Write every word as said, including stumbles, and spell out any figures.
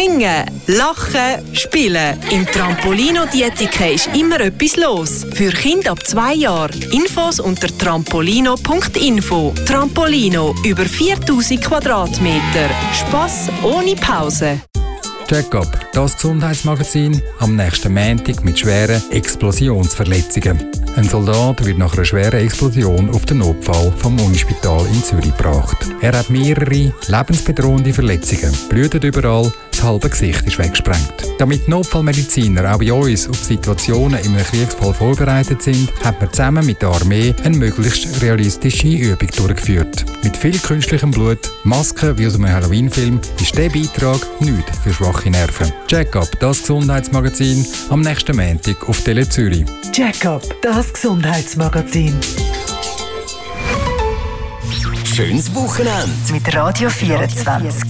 Springen, lachen, spielen. Im Trampolino Dietike ist immer etwas los. Für Kinder ab zwei Jahren. Infos unter trampolino punkt info. Trampolino, über viertausend Quadratmeter. Spass ohne Pause. Check-up, das Gesundheitsmagazin am nächsten Montag mit schweren Explosionsverletzungen. Ein Soldat wird nach einer schweren Explosion auf den Notfall vom Unispital in Zürich gebracht. Er hat mehrere lebensbedrohende Verletzungen, blutet überall, das halbe Gesicht ist weggesprengt. Damit Notfallmediziner auch bei uns auf Situationen in einem Kriegsfall vorbereitet sind, hat man zusammen mit der Armee eine möglichst realistische Übung durchgeführt. Mit viel künstlichem Blut, Masken wie aus einem Halloween-Film, ist dieser Beitrag nichts für schwache Nerven. Check-up, das Gesundheitsmagazin, am nächsten Montag auf Tele Zürich. Check-up, das Gesundheitsmagazin. Schönes Wochenende Mit Radio vierundzwanzig.